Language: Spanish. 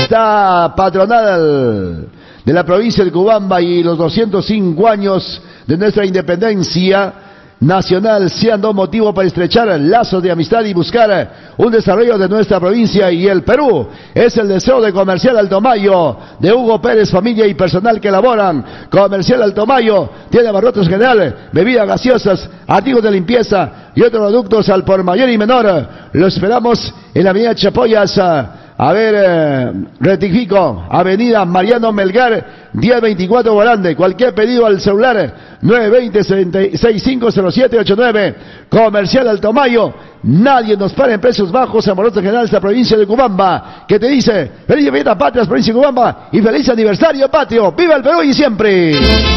fiesta patronal de la provincia de Cobamba y los 205 años de nuestra independencia nacional sean dos motivos para estrechar lazos de amistad y buscar un desarrollo de nuestra provincia y el Perú. Es el deseo de Comercial Altomayo, de Hugo Pérez, familia y personal que elaboran. Comercial Altomayo tiene abarrotes general, bebidas gaseosas, artículos de limpieza y otros productos al por mayor y menor. Lo esperamos en la avenida Chapoyas. Rectifico, avenida Mariano Melgar, 1024 Volante. Cualquier pedido al celular 920-650789. Comercial Altomayo. Nadie nos para en precios bajos. Amoroso general de la provincia de Cobamba, que te dice: feliz fiesta patria, provincia de Cobamba, y feliz aniversario patrio. ¡Viva el Perú y siempre!